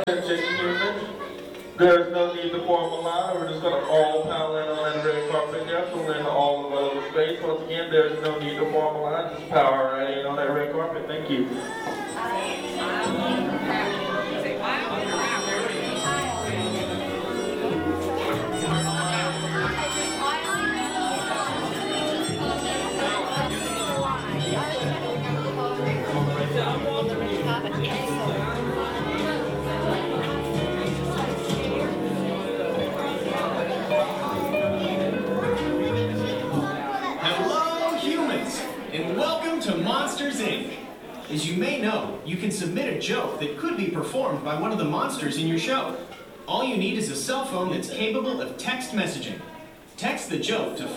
Attention humans, there's no need to form a line. We're just going to all pile in on that red carpet there, fill in all available space. Once again, there's no need to form a line. Just power right in on that red carpet. Thank you. Monsters, Inc. As you may know, you can submit a joke that could be performed by one of the monsters in your show. All you need is a cell phone that's capable of text messaging. Text the joke to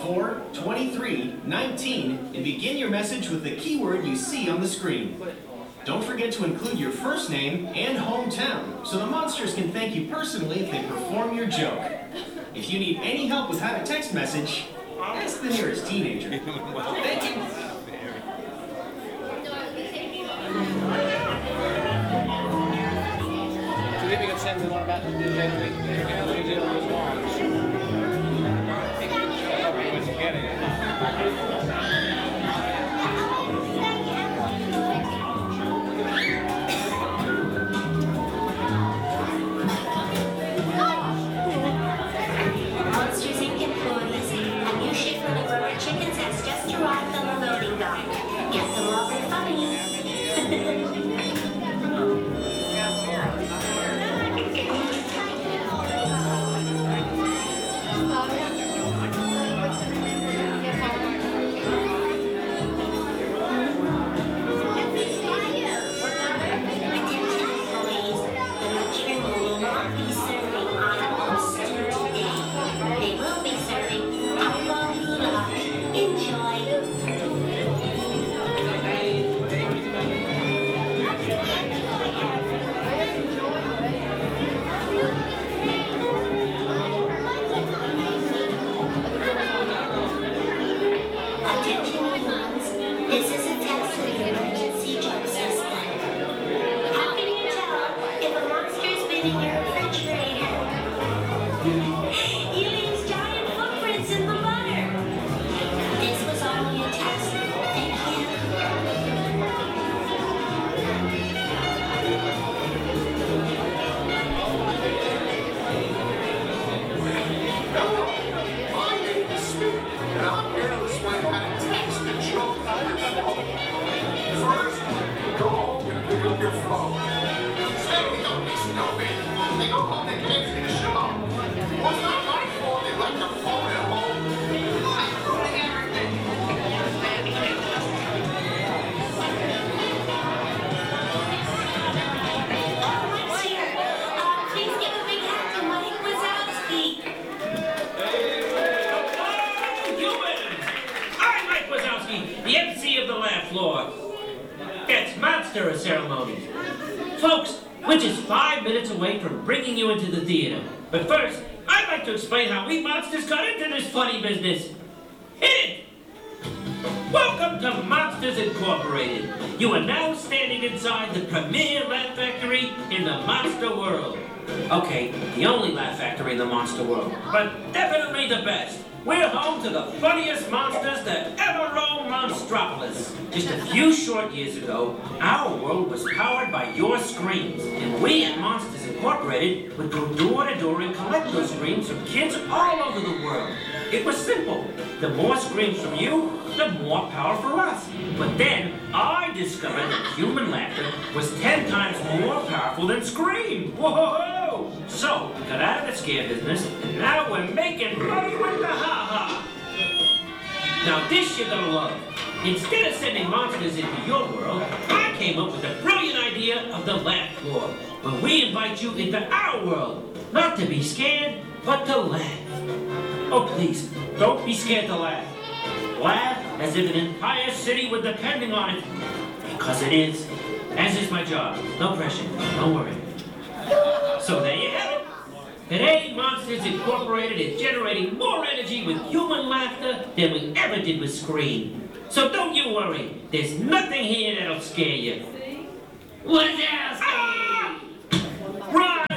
42319 and begin your message with the keyword you see on the screen. Don't forget to include your first name and hometown so the monsters can thank you personally if they perform your joke. If you need any help with how to text message, ask the nearest teenager. Thank you. So then we can send the one about the those ones. Monsters Inc. employees, a new ship for the rubber chickens has just arrived on the loading dock. Get them all their funny. Ceremony. Folks, we're just 5 minutes away from bringing you into the theater. But first, I'd like to explain how we monsters got into this funny business. Hit it! Welcome to Monsters Incorporated. You are now standing inside the premier laugh factory in the monster world. Okay, the only laugh factory in the monster world, but definitely the best. We're home to the funniest monsters that ever roamed Monstropolis. Just a few short years ago, our world was powered by your screams. And we at Monsters Incorporated would go door to door and collect those screams from kids all over the world. It was simple. The more screams from you, the more power for us. But then, I discovered that human laughter was 10 times more powerful than scream. Whoa! So, we got out of the scare business, and now we're making money with the ha-ha. Now this you're gonna love. Instead of sending monsters into your world, I came up with the brilliant idea of the laugh floor, where we invite you into our world, not to be scared, but to laugh. Oh please, don't be scared to laugh. Laugh as if an entire city were depending on it. Because it is. As is my job. No pressure. Don't worry. So there you have it. Today, Monsters Incorporated is generating more energy with human laughter than we ever did with scream. So don't you worry. There's nothing here that'll scare you. Wazowski! Ah! Run!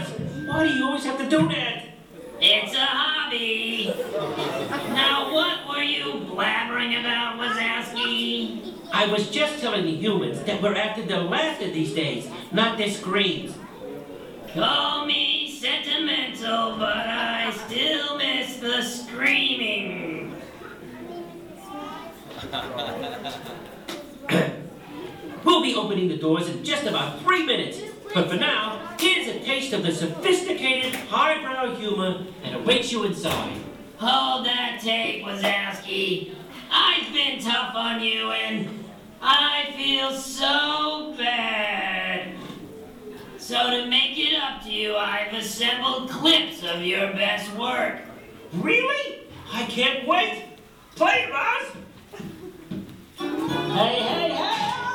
do you always have to do that? It's a hobby. Now, what were you blabbering about, Wazowski? I was just telling the humans that we're after the laughter these days, not their screams. Call me sentimental, but I still miss the screaming. We'll be opening the doors in just about 3 minutes. But for now, here's a taste of the sophisticated, highbrow humor that awaits you inside. Hold that tape, Wazowski. I've been tough on you, and I feel so bad. So to make it up to you, I've assembled clips of your best work. Really? I can't wait. Play it, Roz. Hey, hey, hey!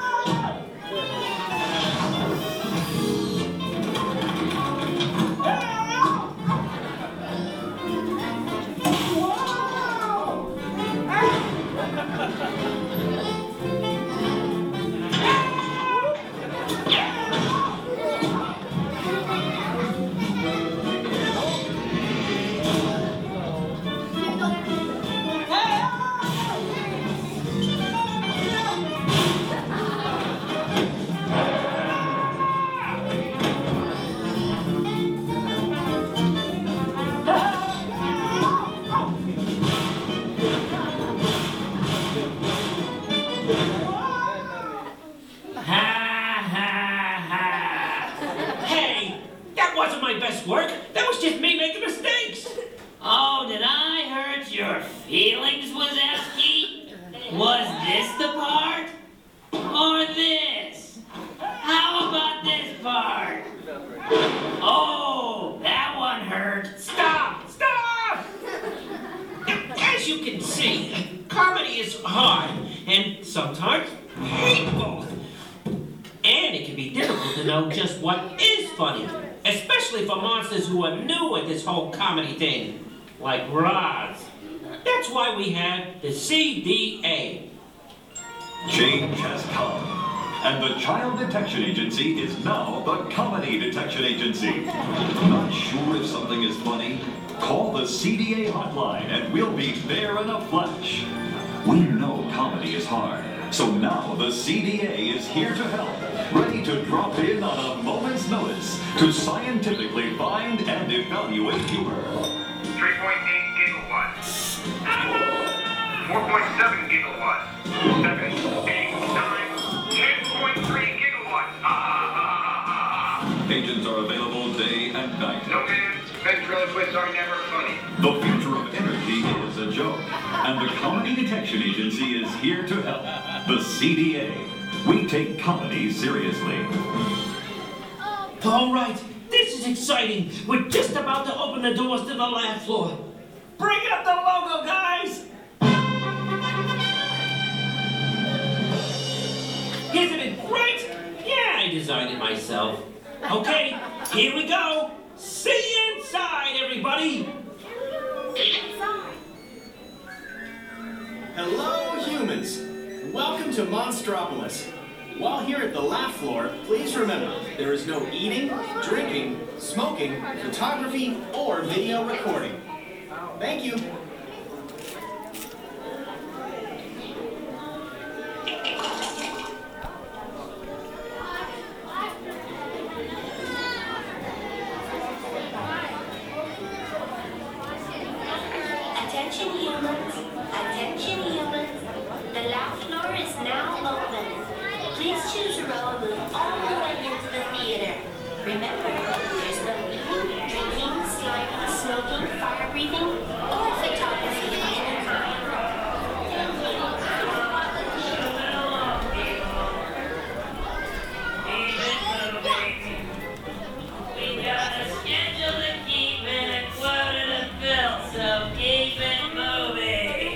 Work? That was just me making mistakes. Oh, did I hurt your feelings, Wazowski? Was this the part? Or this? How about this part? Oh, that one hurt. Stop! Stop! As you can see, comedy is hard and sometimes painful. And it can be difficult to know just what is funny. Especially for monsters who are new at this whole comedy thing, like Roz. That's why we have the CDA. Change has come, and the Child Detection Agency is now the Comedy Detection Agency. Not sure if something is funny? Call the CDA hotline and we'll be there in a flash. We know comedy is hard, so now the CDA is here to help, ready to drop in on a moment's notice to scientifically find and evaluate humor. 3.8 gigawatts. 4.7 gigawatts. 7, 8, 9, 10.3 gigawatts. Agents are available day and night. No man, ventriloquists are never funny. The future of energy is a joke, and the Comedy Detection Agency is here to help. The CDA. We take comedy seriously. All right, this is exciting. We're just about to open the doors to the lab floor. Bring up the logo, guys! Isn't it great? Yeah, I designed it myself. Okay, here we go. See you inside, everybody. Hello, humans. Welcome to Monstropolis. While here at the lab floor, please remember, there is no eating, drinking, smoking, photography, or video recording. Thank you. Attention humans, the lab floor is now open. Please choose a row and move all the way into the theater. Remember, there's no eating, drinking, sliding, smoking, fire breathing, or photography of any kind. We got a schedule to keep and a quota to fill, so keep it moving.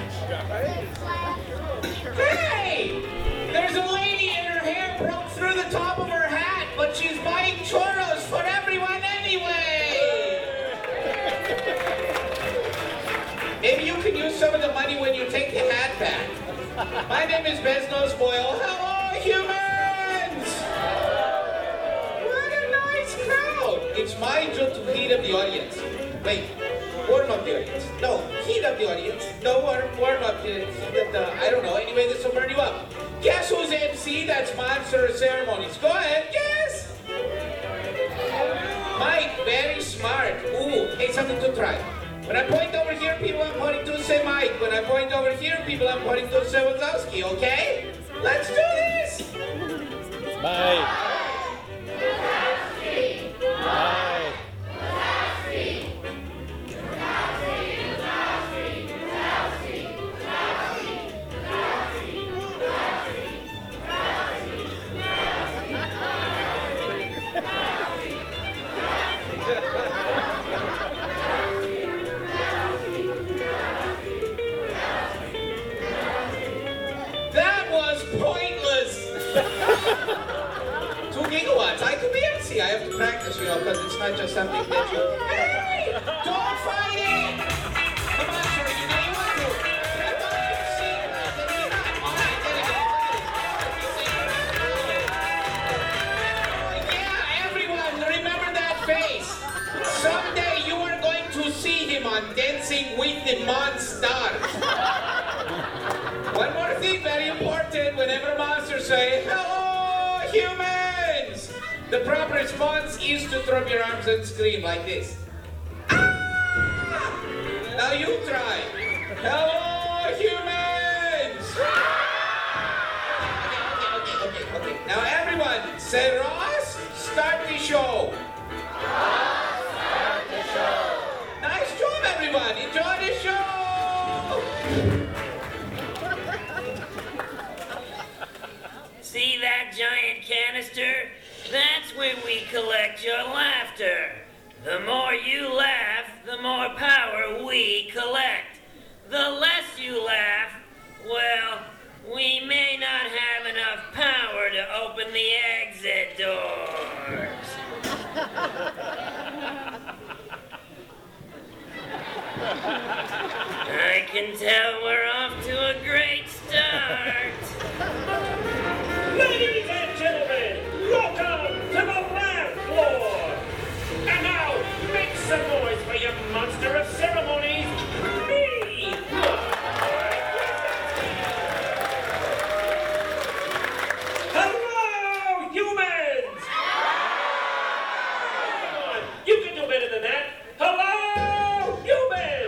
Hey! There's a lady and her hair broke through the top of her hat, but she's buying churros for everyone anyway! Maybe you can use some of the money when you take the hat back. My name is Beznos Boyle. Hello, humans! What a nice crowd! It's my job to heat up the audience. Wait, warm up the audience. No, heat up the audience. No, warm up the I don't know. Anyway, this will burn you up. Guess who's MC? That's Monster Ceremonies. Go ahead, guess! Mike, very smart. Ooh, hey, something to try. When I point over here, people I'm pointing to say Mike. When I point over here, people I'm pointing to say Wazowski, okay? Let's do this! Mike. That was pointless! 2 gigawatts. I could be MC. I have to practice, because it's not just something that you... Hey! Don't fight it! Come on, sir. You know you want to. Come on, sing. All right, get it. Yeah, everyone, remember that face. Someday you are going to see him on Dancing with the Monsters. One more thing, very important. Whenever monsters say, "Hello, humans!" the proper response is to throw up your arms and scream like this. Ah! Now you try. Hello, humans! Okay. Now everyone, say Ross, start the show. Nice job, everyone. Enjoy the show. See that giant canister? That's where we collect your laughter. The more you laugh, the more power we collect. The less you laugh, well, we may not have enough power to open the exit doors. I can tell we're off to a great start. Ladies and gentlemen, welcome to the laugh floor. And now, make some noise for your monster of ceremonies, me. Hello, humans. Come on, you can do better than that. Hello, humans.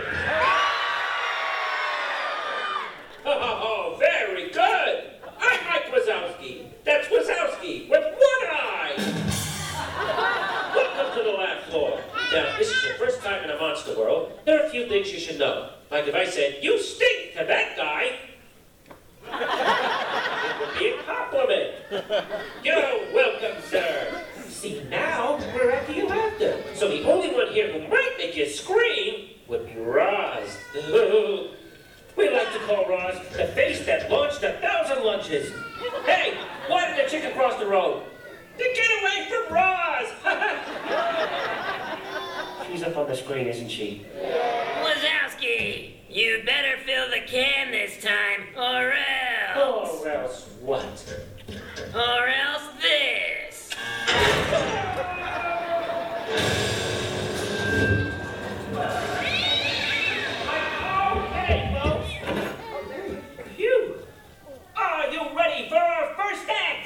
Oh, very good. I'm Mike Wazowski. That's Wazowski with one eye. Welcome to the laugh floor. Now, this is your first time in a monster world. There are a few things you should know. Like if I said, "You stink" to that guy, it would be a compliment. You're welcome, sir. See, now we're after your laughter. So the only one here who might make you scream would be Roz. We like to call Roz the face that launched 1,000 lunches. Hey, why did the chicken cross the road? To get away from Roz! She's up on the screen, isn't she? Wazowski, you better fill the can this time, or else. Or else what? Or else this. Okay, folks. Phew. Are you ready for our first act?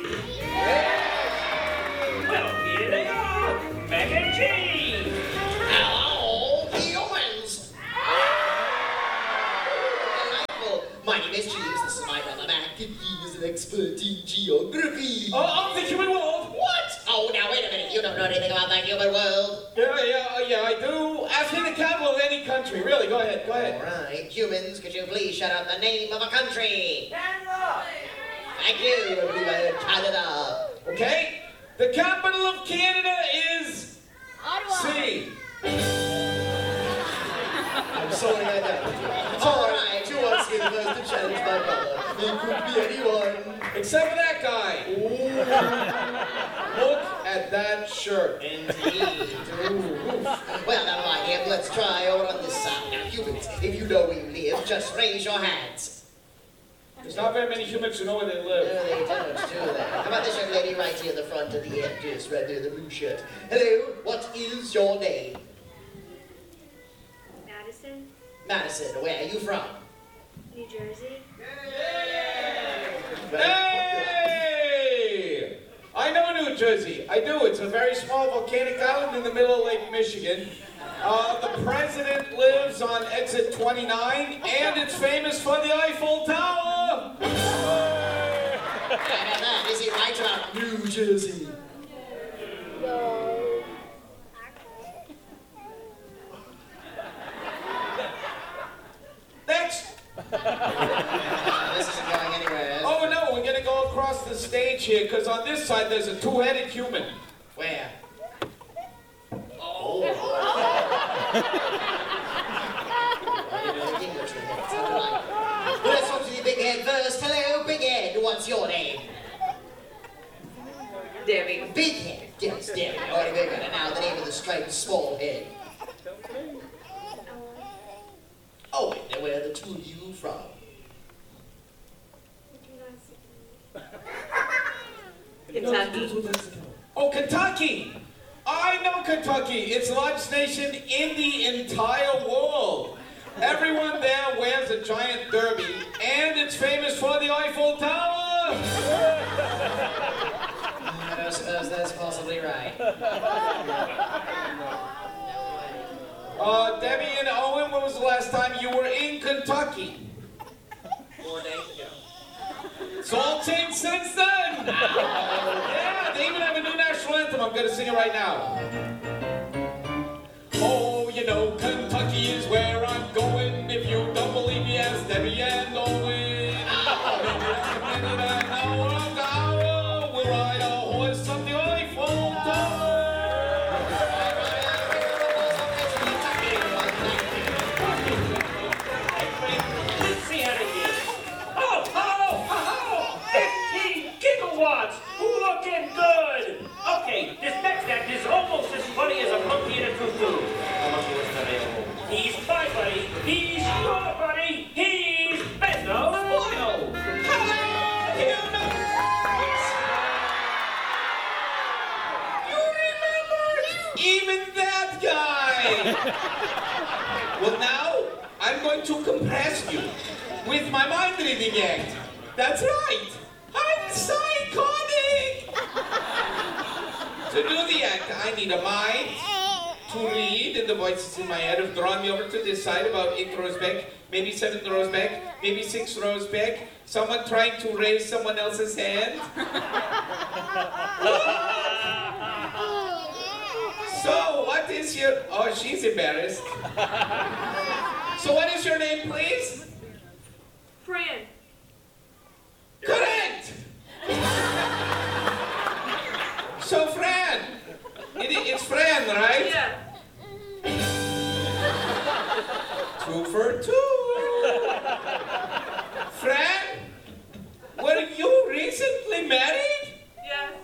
Well, here they are, Mac and Cheese. Hello, humans! Delightful. My name is Cheese. This is my brother Mac, and he is an expert in geography. Of the human world. What? Oh, now wait a minute. You don't know anything about the human world. Yeah, I do. Ask me the capital of any country. Really, go ahead. All right, humans, could you please shout out the name of a country? Canada. Thank you. I believe I heard Canada. Okay? The capital of Canada is... C. I'm sorry I got it. All right, who wants to get to challenge my brother. It could be anyone. Except for that guy. Look at that shirt. Indeed. Well, now, my dear, let's try over on this side. Now, humans, if you know where you live, just raise your hands. There's not very many humans who know where they No, live. they don't do that. How about this young lady right here in the front of the end, just right there, the blue shirt. Hello, what is your name? Madison, Madison, where are you from? New Jersey. Hey! I know New Jersey. I do. It's a very small volcanic island in the middle of Lake Michigan. The president lives on exit 29, and it's famous for the Eiffel Tower. How about that? Is it right about New Jersey? No. Next. This isn't going anywhere. Oh no, we're gonna go across the stage here, because on this side there's a two-headed human. Where? Oh. Let's talk to the big head first. Hello, big head. What's your name? Debbie. Big head. Yes, Debbie. Already big one. And now the name of the striped small head. Oh, and where are the two of you from? Kentucky. Oh, Kentucky! I know Kentucky. It's the largest nation in the entire world. Everyone there wears a giant derby, and it's famous for the Eiffel Tower. I don't suppose that's possibly right. Debbie and Owen, when was the last time you were in Kentucky? 4 days ago. It's all changed since then. Yeah, they even have a new national anthem. I'm going to sing it right now. Oh, you know, Kentucky is where I'm going. If you don't believe me, ask Debbie and Owen. We'll ride a horse up the Eiffel Tower. Let's see how they did. Oh! 15 gigawatts! Looking good! Okay, this next act is almost as funny as a monkey in a tutu. He's my buddy. He's your buddy. He's Benno Boyle. Hello, humans! You remember even that guy? Well, now I'm going to compress you with my mind reading act. That's right. I'm psychotic. To do the act, I need a mind to read, and the voices in my head have drawn me over to this side about 8 rows back, maybe 7 rows back, maybe 6 rows back. Someone trying to raise someone else's hand. So, what is your... Oh, she's embarrassed. So, what is your name, please? Fran. Correct! So, Fran. It's Fran, right? Yeah. 2 for 2. Fran, were you recently married? Yes.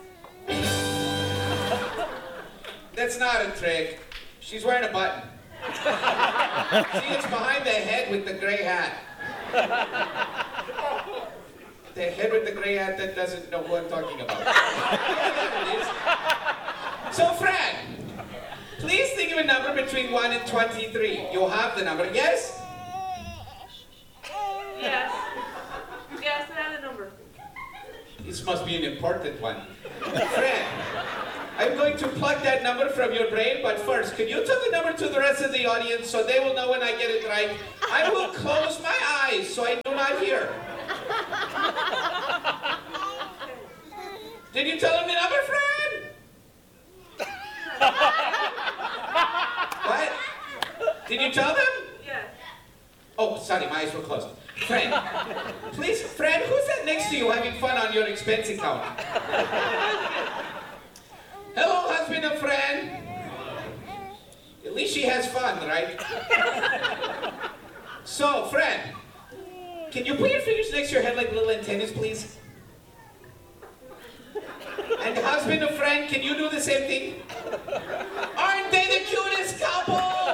That's not a trick. She's wearing a button. See, it's behind the head with the gray hat. The head with the gray hat that doesn't know who I'm talking about. Yeah, there it is. So, Fran, please think of a number between 1 and 23. You'll have the number, yes? Yes. Yes, I have the number. This must be an important one. Fran, I'm going to plug that number from your brain, but first, can you tell the number to the rest of the audience so they will know when I get it right? I will close my eyes so I do not hear. Did you tell him the number, Fran? What? Did you tell them? Yes. Oh, sorry, my eyes were closed. Fran, please, Fran, who's that next to you having fun on your expense account? Hello, husband of Fran. At least she has fun, right? So, Fran, can you put your fingers next to your head like little antennas, please? And husband of Fran, can you do the same thing? Aren't they the cutest couple?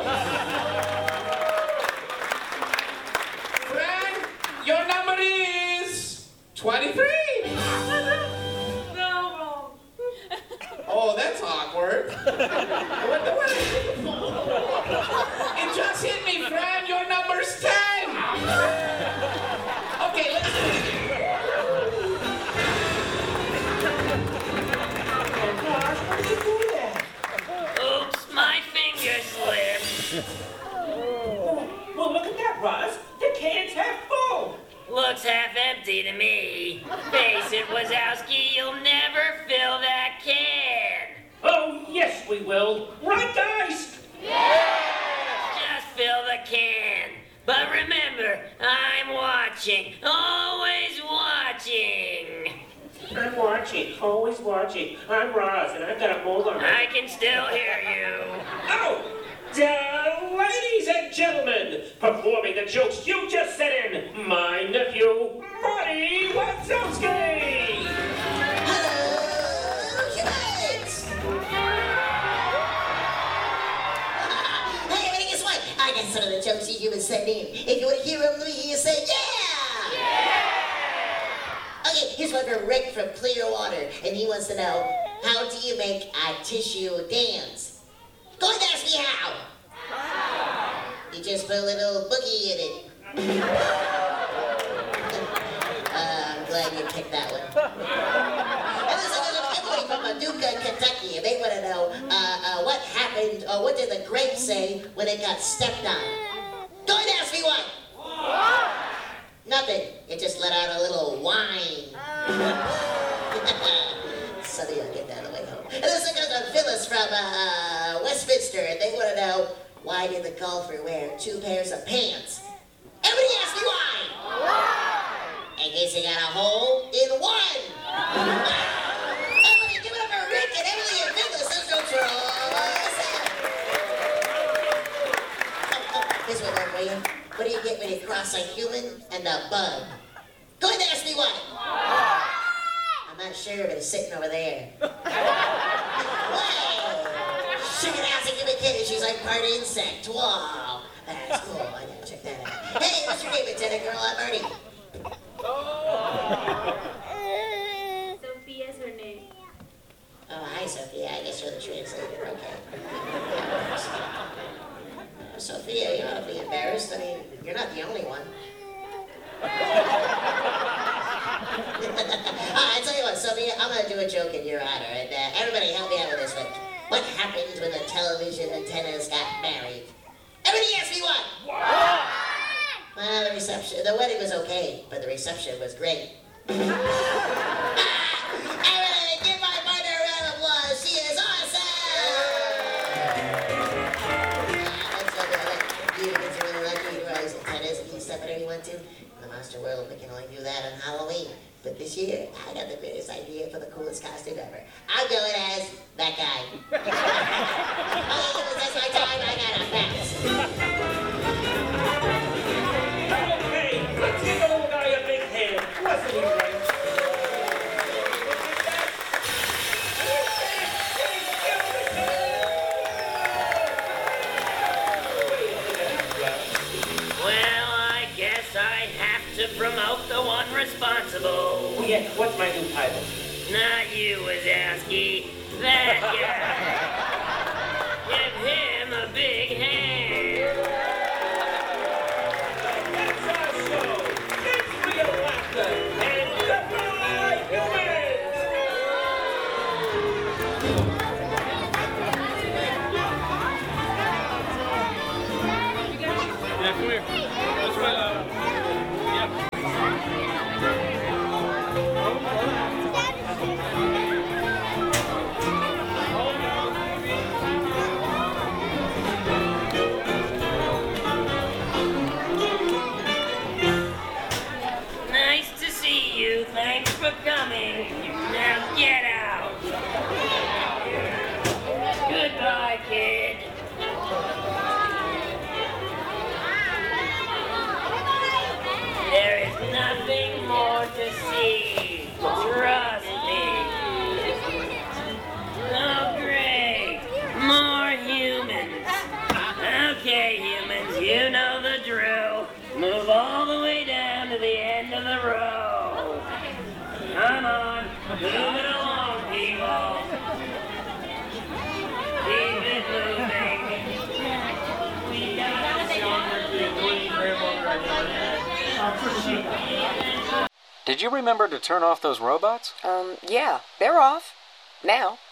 Fran, your number is 23. No, wrong. Oh, that's awkward. What? It just hit me, Fran. Your number's 10. Okay, let's do it. Oops, my finger slipped. Well, look at that, Roz. The can's half full. Looks half empty to me. Face it, Wazowski, you'll never fill that can. Oh, yes, we will. Right, guys? Just fill the can. But remember, I'm watching. Always watching. I'm watching, always watching. I'm Roz, and I've got a mold on I can still hear you. Oh! Ladies and gentlemen, performing the jokes you just sent in, my nephew, Marty Wazowski! Hello, humans! Hey, everybody, guess what? I got some of the jokes you humans sent in. If you want to hear them, you say, yeah! Okay, here's one from Rick from Clearwater, and he wants to know, how do you make a tissue dance? Go ahead and ask me how. You just put a little boogie in it. I'm glad you picked that one. And there's a family from Paducah, Kentucky, and they want to know what happened, or what did the grape say when it got stepped on? Go ahead and ask me what. Nothing. It just let out a little whine. Sonny will get that on the way home. And there's another Phyllis from Westminster, and they want to know, why did the golfer wear 2 pairs of pants? Everybody ask me why! In case he got a hole in one! Everybody give it up for Rick and Emily and Phyllis. Those jokes are awesome! Here's one more for you. What do you get when you cross a human and a bug? Go ahead and ask me what! I'm not sure, but it's sitting over there. Check it out, give me a kitty. She's like part insect. Wow. That's cool. I gotta check that out. Hey, what's your name, Lieutenant Girl? I'm Ernie. Sophia's her name. Oh, hi, Sophia. I guess you're the translator. Okay. Sophia, you ought to be embarrassed. I mean, you're not the only one. I tell you what, Sophia, I'm going to do a joke in your honor, and everybody help me out with this one. What happens when the television antennas got married? Everybody ask me what? Well, the wedding was okay, but the reception was great. Everybody give my partner a round of applause. She is awesome! You guys are really lucky. You always antennas and stuff whatever you want to. In the monster world, we can only do that on Halloween. But this year, I got the greatest idea for the coolest costume ever. I'm going as that guy. Oh, that's my time. I gotta pass. Okay, let's give the little guy a big hand. Wasn't he right? Well, I guess I have to promote the one responsible. Oh, yeah, what's my new title? Not you, Wazowski. That guy. Give him a big hand. That's our show. Thanks for your laughter. And goodbye, humans! Yeah, come here. Let's find out. Yeah. easy. Trust me. Oh, great. More humans. Okay, humans, you know the drill. Move all the way down to the end of the row. Come on, move it along, people. Keep it moving. We got Did you remember to turn off those robots? Yeah, they're off. Now.